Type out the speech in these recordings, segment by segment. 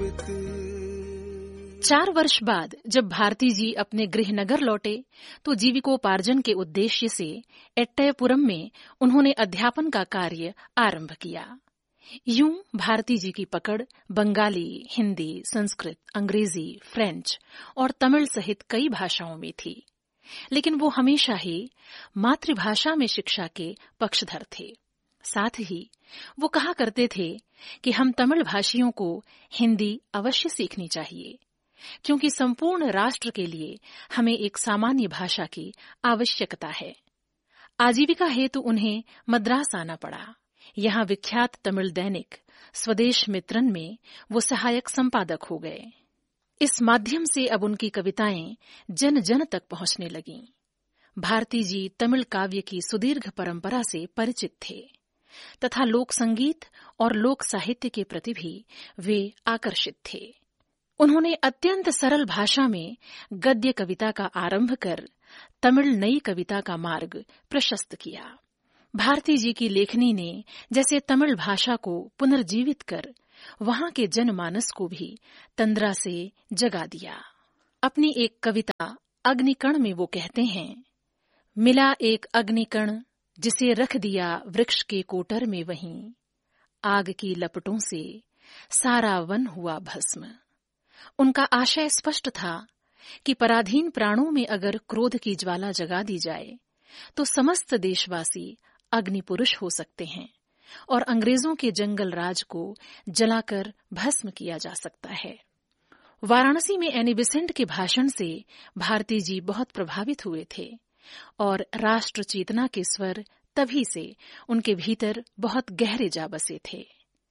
4 वर्ष बाद जब भारती जी अपने गृहनगर लौटे तो जीविकोपार्जन के उद्देश्य से एट्टयपुरम में उन्होंने अध्यापन का कार्य आरंभ किया। यूं भारती जी की पकड़ बंगाली, हिंदी, संस्कृत, अंग्रेजी, फ्रेंच और तमिल सहित कई भाषाओं में थी, लेकिन वो हमेशा ही मातृभाषा में शिक्षा के पक्षधर थे। साथ ही वो कहा करते थे कि हम तमिल भाषियों को हिंदी अवश्य सीखनी चाहिए, क्योंकि संपूर्ण राष्ट्र के लिए हमें एक सामान्य भाषा की आवश्यकता है। आजीविका हेतु उन्हें मद्रास आना पड़ा। यहाँ विख्यात तमिल दैनिक स्वदेश मित्रन में वो सहायक संपादक हो गए। इस माध्यम से अब उनकी कविताएं जन जन तक पहुंचने लगीं। भारती जी तमिल काव्य की सुदीर्घ परंपरा से परिचित थे तथा लोक संगीत और लोक साहित्य के प्रति भी वे आकर्षित थे। उन्होंने अत्यंत सरल भाषा में गद्य कविता का आरंभ कर तमिल नई कविता का मार्ग प्रशस्त किया। भारती जी की लेखनी ने जैसे तमिल भाषा को पुनर्जीवित कर वहां के जनमानस को भी तंद्रा से जगा दिया। अपनी एक कविता अग्निकण में वो कहते हैं, मिला एक अग्निकण जिसे रख दिया वृक्ष के कोटर में, वहीं आग की लपटों से सारा वन हुआ भस्म। उनका आशय स्पष्ट था कि पराधीन प्राणों में अगर क्रोध की ज्वाला जगा दी जाए तो समस्त देशवासी अग्नि पुरुष हो सकते हैं और अंग्रेजों के जंगल राज को जलाकर भस्म किया जा सकता है। वाराणसी में एनी बेसेंट के भाषण से भारती जी बहुत प्रभावित हुए थे और राष्ट्र चेतना के स्वर तभी से उनके भीतर बहुत गहरे जा बसे थे।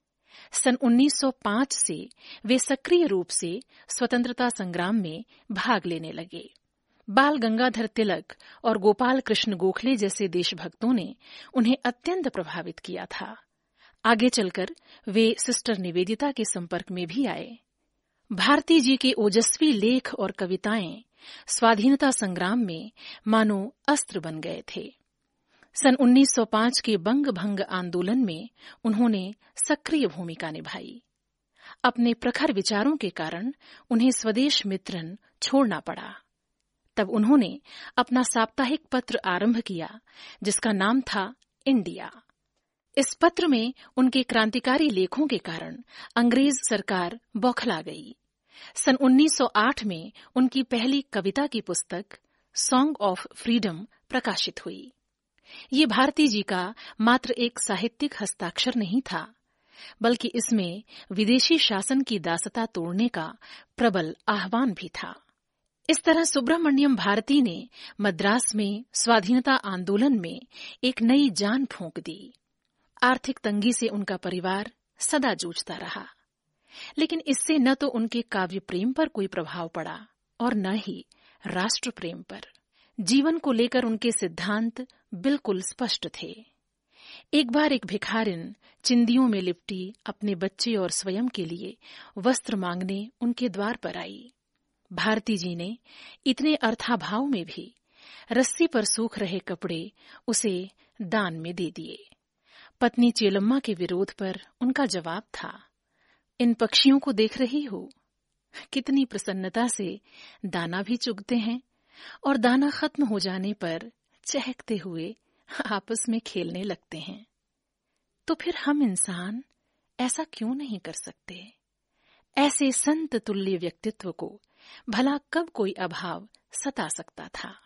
सन 1905 से वे सक्रिय रूप से स्वतंत्रता संग्राम में भाग लेने लगे। बाल गंगाधर तिलक और गोपाल कृष्ण गोखले जैसे देशभक्तों ने उन्हें अत्यंत प्रभावित किया था। आगे चलकर वे सिस्टर निवेदिता के संपर्क में भी आए। भारती जी के ओजस्वी लेख और कविताएं स्वाधीनता संग्राम में मानो अस्त्र बन गए थे। सन 1905 के बंग भंग आंदोलन में उन्होंने सक्रिय भूमिका निभाई। अपने प्रखर विचारों के कारण उन्हें स्वदेश मित्रन छोड़ना पड़ा। तब उन्होंने अपना साप्ताहिक पत्र आरंभ किया जिसका नाम था इंडिया। इस पत्र में उनके क्रांतिकारी लेखों के कारण अंग्रेज सरकार बौखला गई। सन 1908 में उनकी पहली कविता की पुस्तक सॉन्ग ऑफ फ्रीडम प्रकाशित हुई। ये भारती जी का मात्र एक साहित्यिक हस्ताक्षर नहीं था, बल्कि इसमें विदेशी शासन की दासता तोड़ने का प्रबल आह्वान भी था। इस तरह सुब्रमण्यम भारती ने मद्रास में स्वाधीनता आंदोलन में एक नई जान फूंक दी। आर्थिक तंगी से उनका परिवार सदा जूझता रहा, लेकिन इससे न तो उनके काव्य प्रेम पर कोई प्रभाव पड़ा और न ही राष्ट्र प्रेम पर। जीवन को लेकर उनके सिद्धांत बिल्कुल स्पष्ट थे। एक बार एक भिखारिन चिंदियों में लिपटी अपने बच्चे और स्वयं के लिए वस्त्र मांगने उनके द्वार पर आई। भारती जी ने इतने अर्थाभाव में भी रस्सी पर सूख रहे कपड़े उसे दान में दे दिए। पत्नी चेलम्मा के विरोध पर उनका जवाब था, इन पक्षियों को देख रही हो, कितनी प्रसन्नता से दाना भी चुगते हैं और दाना खत्म हो जाने पर चहकते हुए आपस में खेलने लगते हैं। तो फिर हम इंसान ऐसा क्यों नहीं कर सकते? ऐसे संत तुल्य व्यक्तित्व को भला कब कोई अभाव सता सकता था?